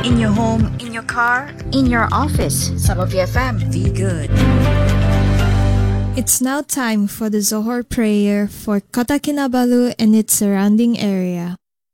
In your home, in your car, in your office. Sama BFM. Be good. It's now time for the Zohor prayer for Kota Kinabalu and its surrounding area.